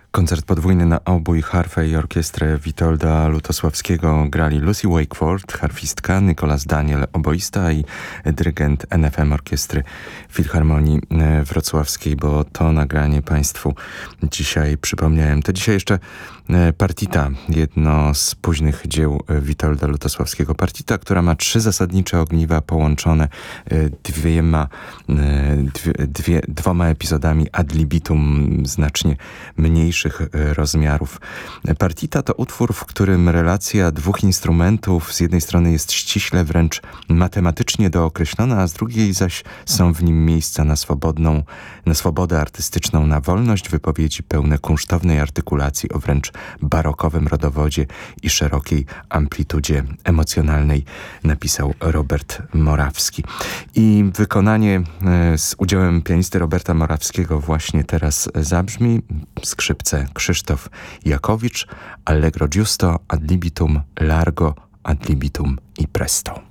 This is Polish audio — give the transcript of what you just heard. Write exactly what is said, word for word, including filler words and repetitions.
Koncert podwójny na obój, harfę i orkiestrę Witolda Lutosławskiego grali Lucy Wakeford, harfistka, Nicholas Daniel, oboista i dyrygent N F M Orkiestry Filharmonii Wrocławskiej, bo to nagranie Państwu dzisiaj przypomniałem. To dzisiaj jeszcze Partita, jedno z późnych dzieł Witolda Lutosławskiego. Partita, która ma trzy zasadnicze ogniwa połączone dwiema, dwie, dwie, dwoma epizodami ad libitum znacznie mniejszych rozmiarów. Partita to utwór, w którym relacja dwóch instrumentów z jednej strony jest ściśle, wręcz matematycznie dookreślona, a z drugiej zaś są w nim miejsca na swobodną, na swobodę artystyczną, na wolność wypowiedzi pełne kunsztownej artykulacji o wręcz barokowym rodowodzie i szerokiej amplitudzie emocjonalnej, napisał Robert Morawski. I wykonanie z udziałem pianisty Roberta Morawskiego właśnie teraz zabrzmi. Skrzypce Krzysztof Jakowicz, Allegro giusto, ad libitum, largo, ad libitum i presto.